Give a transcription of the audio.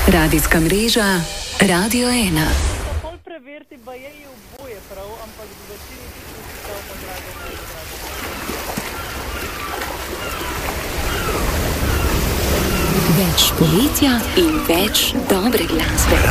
Radijska mreža Radio 1. Pol preveriti, pa je oboje prav, ampak v večini tisti stavimo drago. Več poletja in več dobre glasbe.